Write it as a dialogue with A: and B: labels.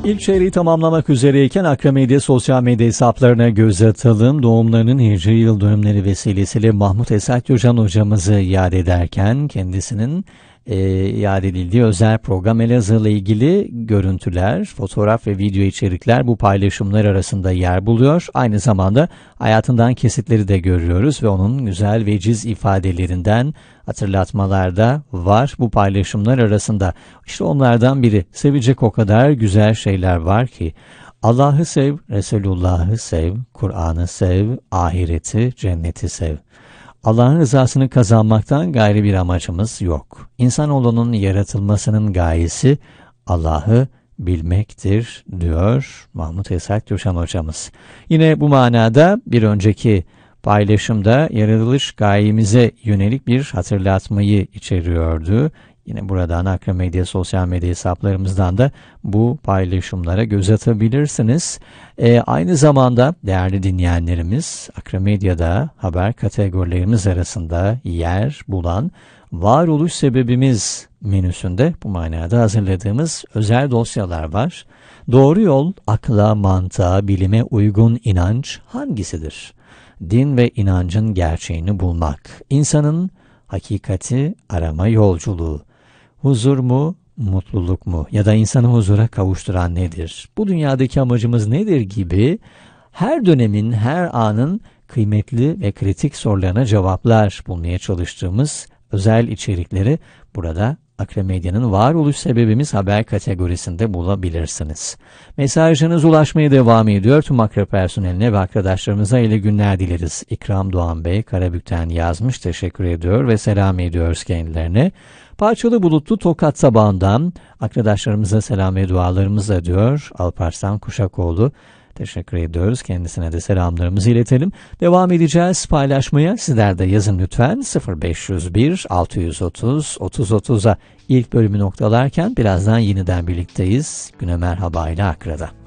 A: İlk çeyreği tamamlamak üzereyken Akra sosyal medya hesaplarına göz atalım. Doğumlarının hicri yıl dönümleri vesilesiyle Mahmut Esat Coşan hocamızı yad ederken kendisinin yad edildiği özel program Elazığ'la ilgili görüntüler, fotoğraf ve video içerikler bu paylaşımlar arasında yer buluyor. Aynı zamanda hayatından kesitleri de görüyoruz ve onun güzel veciz ifadelerinden hatırlatmalar da var bu paylaşımlar arasında. İşte onlardan biri. Sevecek o kadar güzel şeyler var ki. Allah'ı sev, Resulullah'ı sev, Kur'an'ı sev, ahireti, cenneti sev. Allah'ın rızasını kazanmaktan gayri bir amacımız yok. İnsanoğlunun yaratılmasının gayesi Allah'ı bilmektir diyor Mahmut Esat Coşan hocamız. Yine bu manada bir önceki paylaşımda yaratılış gayemize yönelik bir hatırlatmayı içeriyordu. Yine buradan Akra sosyal medya hesaplarımızdan da bu paylaşımlara göz atabilirsiniz. Aynı zamanda değerli dinleyenlerimiz Akra Medya'da haber kategorilerimiz arasında yer bulan varoluş sebebimiz menüsünde bu manada hazırladığımız özel dosyalar var. Doğru yol, akla, mantığa, bilime uygun inanç hangisidir? Din ve inancın gerçeğini bulmak, insanın hakikati arama yolculuğu, huzur mu, mutluluk mu ya da insanı huzura kavuşturan nedir? Bu dünyadaki amacımız nedir gibi her dönemin, her anın kıymetli ve kritik sorularına cevaplar bulmaya çalıştığımız özel içerikleri burada Akra Medya'nın varoluş sebebimiz haber kategorisinde bulabilirsiniz. Mesajınız ulaşmaya devam ediyor. Tüm Akra personeline ve arkadaşlarımıza hayırlı günler dileriz. İkram Doğan Bey Karabük'ten yazmış, teşekkür ediyor ve selam ediyoruz kendilerine. Parçalı bulutlu Tokat sabahından arkadaşlarımıza selam ve dualarımızla diyor Alparslan Kuşakoğlu. Teşekkür ediyoruz. Kendisine de selamlarımızı iletelim. Devam edeceğiz paylaşmaya. Sizler de yazın lütfen 0501 630 3030'a ilk bölümü noktalarken birazdan yeniden birlikteyiz. Güne merhaba ile Akra'da.